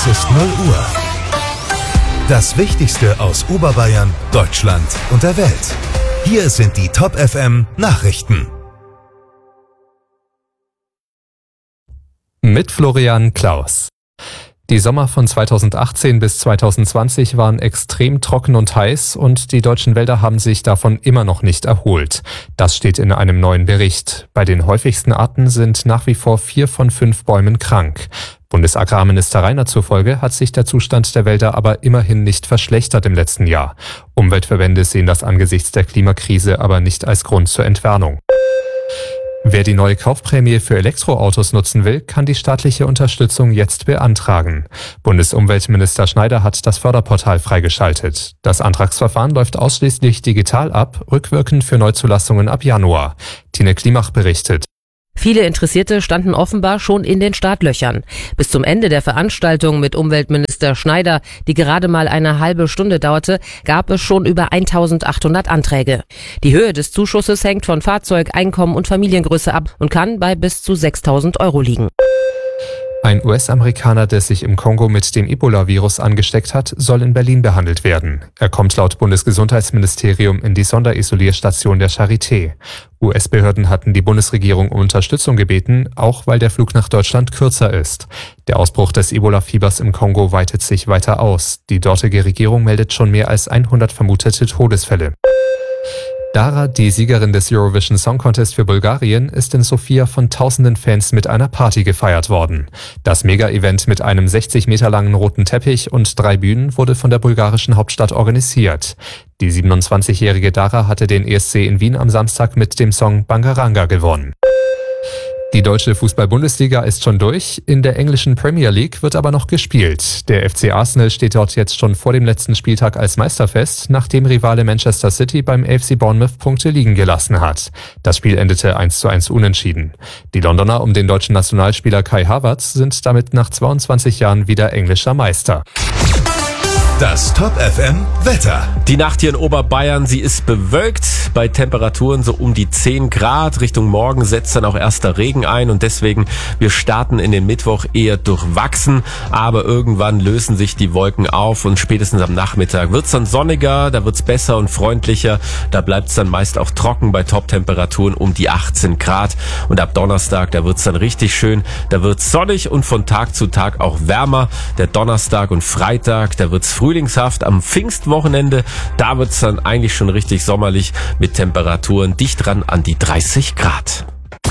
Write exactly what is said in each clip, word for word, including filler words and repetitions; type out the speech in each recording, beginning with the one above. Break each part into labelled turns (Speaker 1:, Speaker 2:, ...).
Speaker 1: Es ist null Uhr. Das Wichtigste aus Oberbayern, Deutschland und der Welt. Hier sind die Top F M Nachrichten.
Speaker 2: Mit Florian Klaus. Die Sommer von zweitausendachtzehn bis zweitausendzwanzig waren extrem trocken und heiß und die deutschen Wälder haben sich davon immer noch nicht erholt. Das steht in einem neuen Bericht. Bei den häufigsten Arten sind nach wie vor vier von fünf Bäumen krank. Bundesagrarminister Reiner zufolge hat sich der Zustand der Wälder aber immerhin nicht verschlechtert im letzten Jahr. Umweltverbände sehen das angesichts der Klimakrise aber nicht als Grund zur Entwarnung. Wer die neue Kaufprämie für Elektroautos nutzen will, kann die staatliche Unterstützung jetzt beantragen. Bundesumweltminister Schneider hat das Förderportal freigeschaltet. Das Antragsverfahren läuft ausschließlich digital ab, rückwirkend für Neuzulassungen ab Januar. Tine Klimach berichtet.
Speaker 3: Viele Interessierte standen offenbar schon in den Startlöchern. Bis zum Ende der Veranstaltung mit Umweltminister Schneider, die gerade mal eine halbe Stunde dauerte, gab es schon über eintausendachthundert Anträge. Die Höhe des Zuschusses hängt von Fahrzeug, Einkommen und Familiengröße ab und kann bei bis zu sechstausend Euro liegen.
Speaker 2: Ein U S-Amerikaner, der sich im Kongo mit dem Ebola-Virus angesteckt hat, soll in Berlin behandelt werden. Er kommt laut Bundesgesundheitsministerium in die Sonderisolierstation der Charité. U S-Behörden hatten die Bundesregierung um Unterstützung gebeten, auch weil der Flug nach Deutschland kürzer ist. Der Ausbruch des Ebola-Fiebers im Kongo weitet sich weiter aus. Die dortige Regierung meldet schon mehr als hundert vermutete Todesfälle. Dara, die Siegerin des Eurovision Song Contest für Bulgarien, ist in Sofia von tausenden Fans mit einer Party gefeiert worden. Das Mega-Event mit einem sechzig Meter langen roten Teppich und drei Bühnen wurde von der bulgarischen Hauptstadt organisiert. Die siebenundzwanzigjährige Dara hatte den E S C in Wien am Samstag mit dem Song Bangaranga gewonnen. Die deutsche Fußball-Bundesliga ist schon durch, in der englischen Premier League wird aber noch gespielt. Der F C Arsenal steht dort jetzt schon vor dem letzten Spieltag als Meister fest, nachdem Rivale Manchester City beim F C Bournemouth Punkte liegen gelassen hat. Das Spiel endete eins zu eins unentschieden. Die Londoner um den deutschen Nationalspieler Kai Havertz sind damit nach zweiundzwanzig Jahren wieder englischer Meister.
Speaker 1: Das Top F M Wetter.
Speaker 4: Die Nacht hier in Oberbayern, sie ist bewölkt, bei Temperaturen so um die zehn Grad. Richtung Morgen setzt dann auch erster Regen ein und deswegen, wir starten in den Mittwoch eher durchwachsen, aber irgendwann lösen sich die Wolken auf und spätestens am Nachmittag wird's dann sonniger, da wird's besser und freundlicher, da bleibt's dann meist auch trocken bei Top-Temperaturen um die achtzehn Grad und ab Donnerstag, da wird's dann richtig schön, da wird's sonnig und von Tag zu Tag auch wärmer. Der Donnerstag und Freitag, da wird's frühlingshaft. Am Pfingstwochenende, da wird's dann eigentlich schon richtig sommerlich mit Temperaturen dicht dran an die dreißig Grad.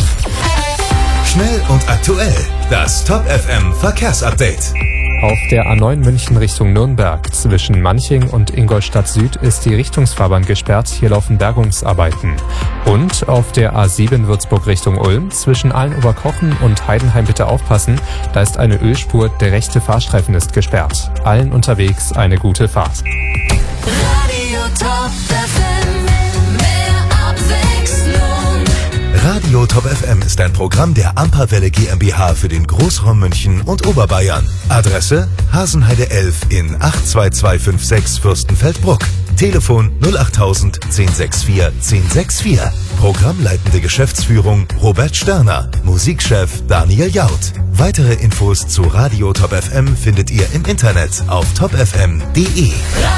Speaker 1: Schnell und aktuell. Das Top F M Verkehrsupdate.
Speaker 2: Auf der A neun München Richtung Nürnberg zwischen Manching und Ingolstadt Süd ist die Richtungsfahrbahn gesperrt. Hier laufen Bergungsarbeiten. Und auf der A sieben Würzburg Richtung Ulm zwischen Aalen-Oberkochen und Heidenheim bitte aufpassen. Da ist eine Ölspur, der rechte Fahrstreifen ist gesperrt. Allen unterwegs eine gute Fahrt.
Speaker 5: Radio Top F M, mehr Abwechslung.
Speaker 1: Radio Top F M ist ein Programm der Amperwelle GmbH für den Großraum München und Oberbayern. Adresse Hasenheide elf in acht zwei zwei fünf sechs Fürstenfeldbruck. Telefon null achttausend zehn vierundsechzig zehn vierundsechzig. Programmleitende Geschäftsführung Robert Sterner. Musikchef Daniel Jaud. Weitere Infos zu Radio Top F M findet ihr im Internet auf top f m punkt d e.